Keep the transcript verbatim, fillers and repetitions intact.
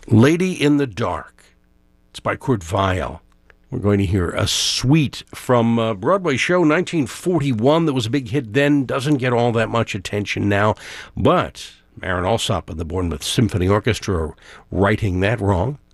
Lady in the Dark. It's by Kurt Weill. We're going to hear a suite from a Broadway show, nineteen forty-one, that was a big hit then, doesn't get all that much attention now, but Marin Alsop and the Bournemouth Symphony Orchestra are righting that wrong.